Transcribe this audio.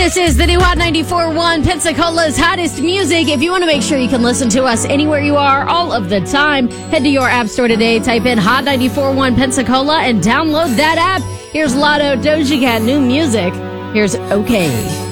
This is the new Hot 94.1 Pensacola's hottest music. If you want to make sure you can listen to us anywhere you are all of the time, head to your app store today, type in Hot 94.1 Pensacola, and download that app. Here's Lotto, Doja Cat, new music. Here's OK.